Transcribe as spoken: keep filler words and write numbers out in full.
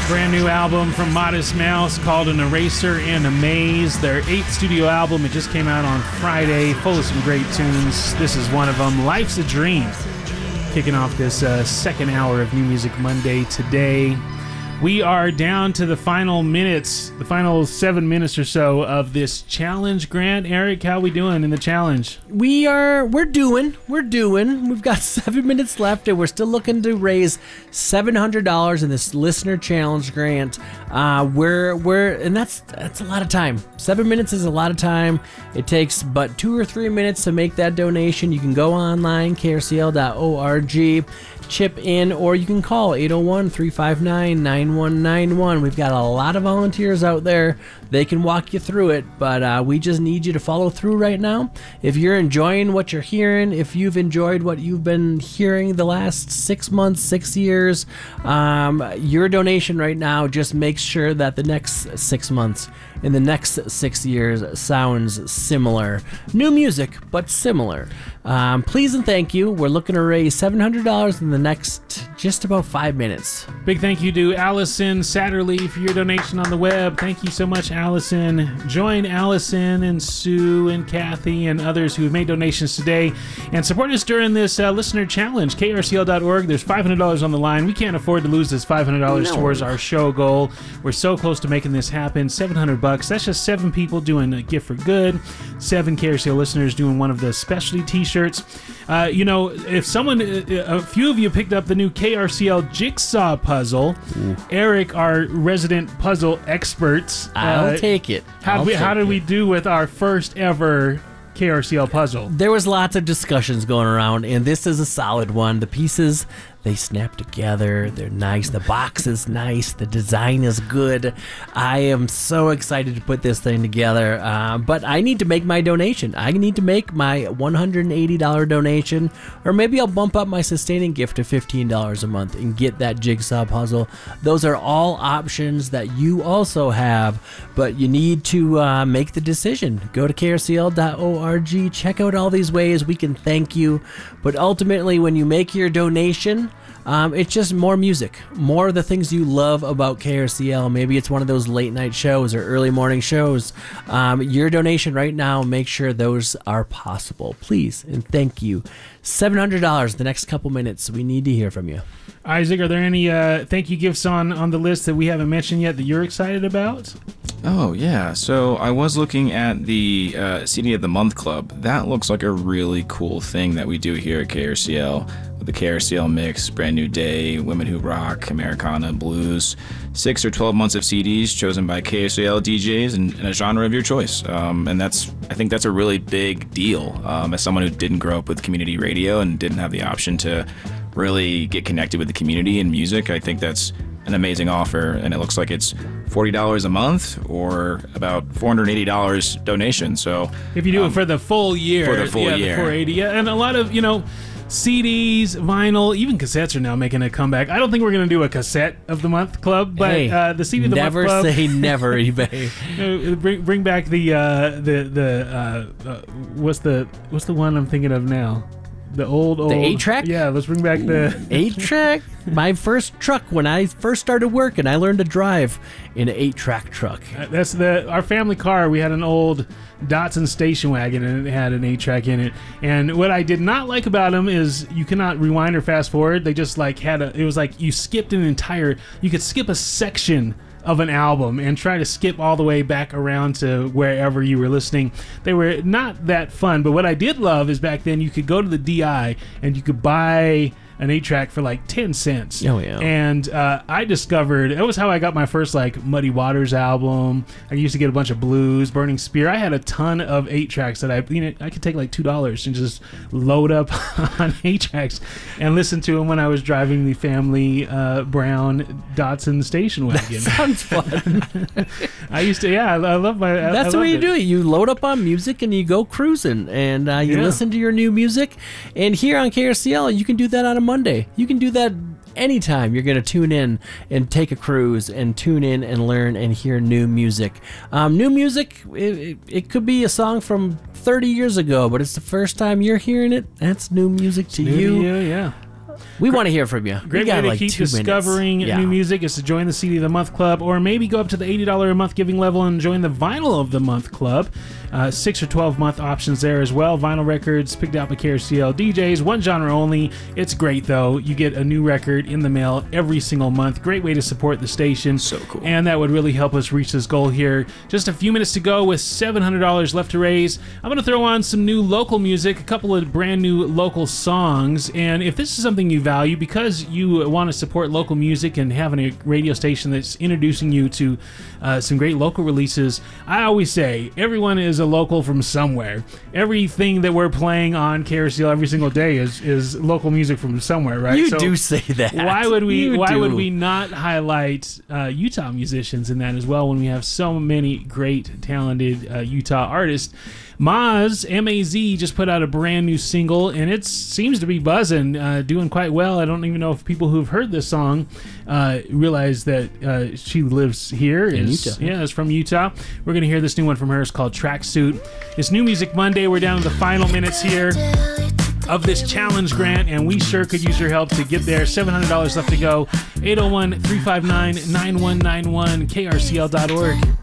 Brand new album from Modest Mouse called An Eraser and a Maze. Their eighth studio album. It just came out on Friday, full of some great tunes. This is one of them, Life's a Dream. Kicking off this uh, second hour of New Music Monday today. We are down to the final minutes, the final seven minutes or so of this challenge. Grant, Eric, how we doing in the challenge? We are, we're doing, we're doing. We've got seven minutes left, and we're still looking to raise seven hundred dollars in this listener challenge, Grant. Uh, we're, we're, and that's, that's a lot of time. Seven minutes is a lot of time. It takes but two or three minutes to make that donation. You can go online, K R C L dot org. Chip in, or you can call eight oh one, three five nine, nine one nine one. We've got a lot of volunteers out there. They can walk you through it, but uh, we just need you to follow through right now. If you're enjoying what you're hearing, if you've enjoyed what you've been hearing the last six months, six years, um, your donation right now just makes sure that the next six months in the next six years sounds similar. New music, but similar. Um, please and thank you. We're looking to raise seven hundred dollars in the next just about five minutes. Big thank you to Allison Satterley for your donation on the web. Thank you so much, Allison. Join Allison and Sue and Kathy and others who have made donations today and support us during this uh, listener challenge. K R C L dot org. There's five hundred dollars on the line. We can't afford to lose this five hundred dollars no. towards our show goal. We're so close to making this happen. seven hundred bucks. That's just seven people doing a gift for good. Seven K R C L listeners doing one of the specialty t-shirts. Uh, you know, if someone, a few of you picked up the new K R C L jigsaw puzzle. Ooh. Eric, our resident puzzle expert. I'll uh, take it. How, we, how did it. we do with our first ever K R C L puzzle? There was lots of discussions going around, and this is a solid one. The pieces, they snap together. They're nice. The box is nice. The design is good. I am so excited to put this thing together, uh, but I need to make my donation. I need to make my one hundred eighty dollars donation, or maybe I'll bump up my sustaining gift to fifteen dollars a month and get that jigsaw puzzle. Those are all options that you also have, but you need to uh, make the decision. Go to K R C L dot org. Check out all these ways we can thank you, but ultimately when you make your donation, Um, it's just more music, more of the things you love about K R C L. Maybe it's one of those late night shows or early morning shows. Um, your donation right now, make sure those are possible. Please and thank you. seven hundred dollars the next couple minutes. We need to hear from you. Isaac, are there any uh, thank you gifts on, on the list that we haven't mentioned yet that you're excited about? Oh, yeah. So I was looking at the uh, C D of the Month Club. That looks like a really cool thing that we do here at K R C L. With the K R C L mix, Brand New Day, Women Who Rock, Americana, Blues. Six or twelve months of C Ds chosen by K R C L D Js in, in a genre of your choice. Um, and that's, I think that's a really big deal. Um, as someone who didn't grow up with community radio and didn't have the option to really get connected with the community and music, I think that's an amazing offer, and it looks like it's forty dollars a month or about four hundred eighty dollars donation. So if you do um, it for the full year, for the full yeah, year, the four hundred eighty, yeah, and a lot of, you know, C Ds, vinyl, even cassettes are now making a comeback. I don't think we're going to do a cassette of the month club, but hey, uh, the C D of the never month club. Never say never, eBay. uh, bring bring back the uh, the the uh, uh, what's the what's the one I'm thinking of now? The old old the eight track. Yeah, let's bring back the eight track. My first truck when I first started working, I learned to drive in an eight track truck. Uh, that's the our family car. We had an old Datsun station wagon, and it had an eight track in it. And what I did not like about them is you cannot rewind or fast forward. They just like had a. It was like you skipped an entire. You could skip a section of an album and try to skip all the way back around to wherever you were listening. They were not that fun, but what I did love is back then you could go to the D I and you could buy an eight track for like ten cents. Oh, yeah. And uh, I discovered, that was how I got my first like Muddy Waters album. I used to get a bunch of blues, Burning Spear. I had a ton of eight tracks that I, you know, I could take like two dollars and just load up on eight tracks and listen to them when I was driving the family uh, brown Datsun station wagon. That sounds fun. I used to, yeah, I, I love my. I, That's I the way you it. do it. You load up on music and you go cruising, and uh, you Yeah. listen to your new music. And here on K R C L, you can do that on a Monday. You can do that anytime you're going to tune in and take a cruise and tune in and learn and hear new music. Um, new music, it, it, it could be a song from thirty years ago, but it's the first time you're hearing it. That's new music to New you. to you, yeah. We want to hear from you. Great we got way to like keep two discovering minutes. new Yeah. music is to join the C D of the Month Club, or maybe go up to the eighty dollars a month giving level and join the Vinyl of the Month Club. Uh, six or twelve month options there as well. Vinyl records picked out by K R C L D Js, one genre only. It's great though. You get a new record in the mail every single month. Great way to support the station. So cool. And that would really help us reach this goal here. Just a few minutes to go with seven hundred dollars left to raise. I'm going to throw on some new local music, a couple of brand new local songs. And if this is something you value, because you want to support local music and having a radio station that's introducing you to uh, some great local releases, I always say everyone is a local from somewhere. Everything that we're playing on K R C L every single day is is local music from somewhere, right? You So do say that. Why would we? You why do. would we not highlight uh, Utah musicians in that as well? When we have so many great, talented uh, Utah artists. Maz, M A Z, just put out a brand new single, and it seems to be buzzing, uh, doing quite well. I don't even know if people who've heard this song uh, realize that uh, she lives here. In is, Utah. Yeah, it's from Utah. We're going to hear this new one from her. It's called Tracksuit. It's New Music Monday. We're down to the final minutes here of this challenge grant, and we sure could use your help to get there. seven hundred dollars left to go. eight oh one, three five nine, nine one nine one, K R C L dot org.